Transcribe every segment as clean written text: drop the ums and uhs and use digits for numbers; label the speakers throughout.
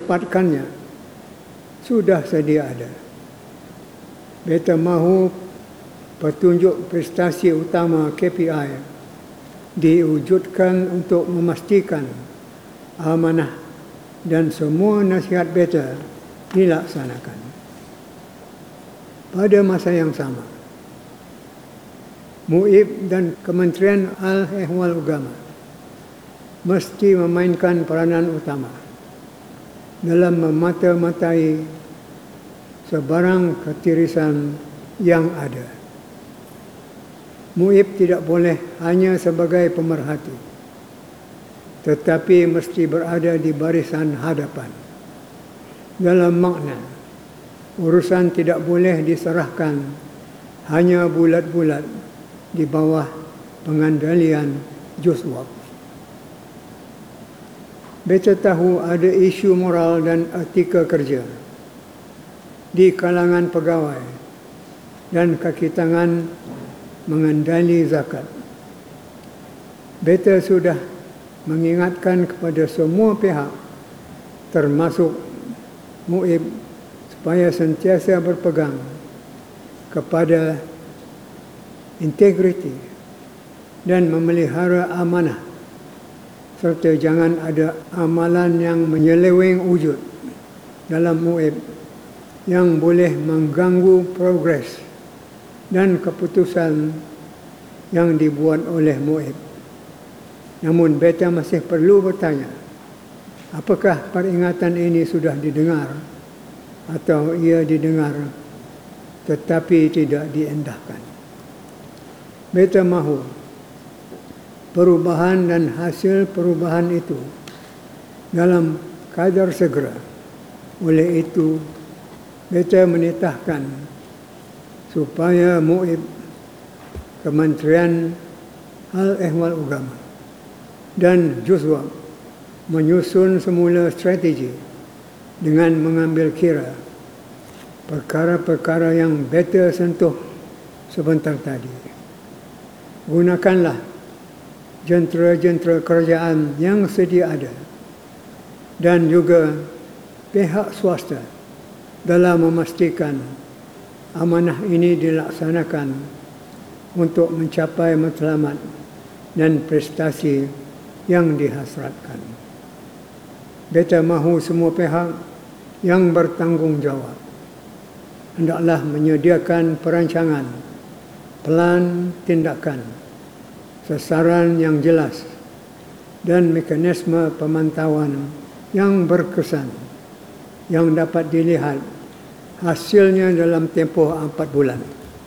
Speaker 1: menempatkannya sudah sedia ada. Beta mahu petunjuk prestasi utama KPI diwujudkan untuk memastikan amanah dan semua nasihat beta dilaksanakan. Pada masa yang sama, MUIB dan Kementerian Hal-Ehwal Agama mesti memainkan peranan utama dalam memata-matai sebarang ketirisan yang ada. MUIB tidak boleh hanya sebagai pemerhati, tetapi mesti berada di barisan hadapan. Dalam makna, urusan tidak boleh diserahkan hanya bulat-bulat di bawah pengendalian Juswab. Beta tahu ada isu moral dan etika kerja di kalangan pegawai dan kaki tangan mengendali zakat. Beta sudah mengingatkan kepada semua pihak termasuk MUIB supaya sentiasa berpegang kepada integriti dan memelihara amanah, serta jangan ada amalan yang menyeleweng wujud dalam MUIB yang boleh mengganggu progres dan keputusan yang dibuat oleh MUIB. Namun beta masih perlu bertanya, apakah peringatan ini sudah didengar atau ia didengar tetapi tidak diendahkan? Beta mahu perubahan dan hasil perubahan itu dalam kadar segera. Oleh itu, beta menitahkan supaya MUIB, Kementerian Hal-Ehwal Agama dan Juswab menyusun semula strategi dengan mengambil kira perkara-perkara yang beta sentuh sebentar tadi. Gunakanlah jentera-jentera kerajaan yang sedia ada dan juga pihak swasta dalam memastikan amanah ini dilaksanakan untuk mencapai matlamat dan prestasi yang dihasratkan. Beta mahu semua pihak yang bertanggungjawab hendaklah menyediakan perancangan, plan tindakan, sasaran yang jelas dan mekanisme pemantauan yang berkesan yang dapat dilihat hasilnya dalam tempoh 4 bulan.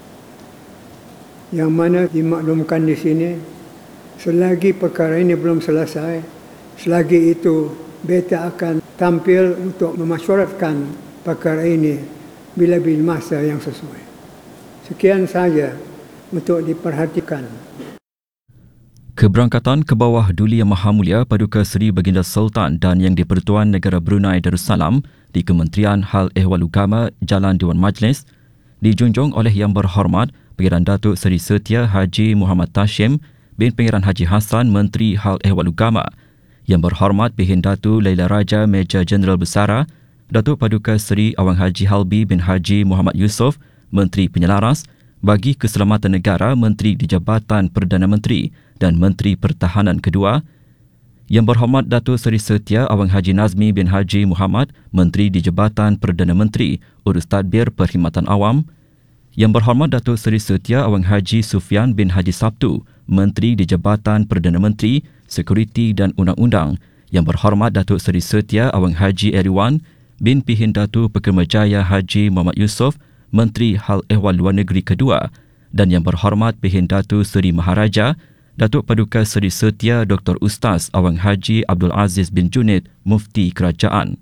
Speaker 1: Yang mana dimaklumkan di sini, selagi perkara ini belum selesai, selagi itu beta akan tampil untuk memesyuaratkan perkara ini bila-bila masa yang sesuai. Sekian saja untuk diperhatikan.
Speaker 2: Keberangkatan ke bawah Duli Yang Maha Mulia Paduka Seri Baginda Sultan dan Yang di-Pertuan Negara Brunei Darussalam di Kementerian Hal-Ehwal Agama Jalan Dewan Majlis dijunjung oleh Yang Berhormat Pangeran Datuk Seri Setia Haji Muhammad Tashim bin Pangeran Haji Hassan Menteri Hal-Ehwal Agama, Yang Berhormat Bihin Datu Laila Raja Meja Jeneral Besara Datuk Paduka Seri Awang Haji Halbi bin Haji Muhammad Yusof Menteri Penyelaras bagi Keselamatan Negara Menteri di Jabatan Perdana Menteri dan Menteri Pertahanan kedua, Yang Berhormat Datuk Seri Setia Awang Haji Nazmi bin Haji Muhammad Menteri di Jabatan Perdana Menteri Urus Tadbir Perkhidmatan Awam, Yang Berhormat Datuk Seri Setia Awang Haji Sufian bin Haji Sabtu Menteri di Jabatan Perdana Menteri Sekuriti dan Undang-Undang, Yang Berhormat Datuk Seri Setia Awang Haji Eriwan bin Pihin Datu Pekermajaya Haji Muhammad Yusof Menteri Hal-Ehwal Luar Negeri kedua, dan Yang Berhormat Pihin Datu Seri Maharaja Datuk Paduka Seri Setia Dr. Ustaz Awang Haji Abdul Aziz bin Junid Mufti Kerajaan.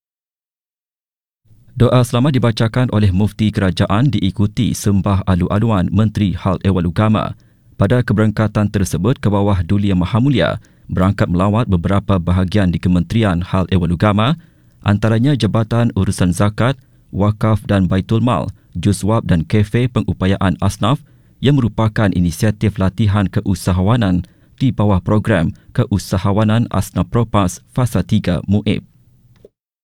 Speaker 2: Doa selamat dibacakan oleh Mufti Kerajaan diikuti sembah alu-aluan Menteri Hal-Ehwal Agama. Pada keberangkatan tersebut ke bawah Duli Yang Maha Mulia berangkat melawat beberapa bahagian di Kementerian Hal-Ehwal Agama, antaranya Jabatan Urusan Zakat, Wakaf dan Baitul Mal, Juswab dan Kafe Pengupayaan Asnaf yang merupakan inisiatif latihan keusahawanan di bawah program Keusahawanan Asnaf Propas Fasa 3 MUIB.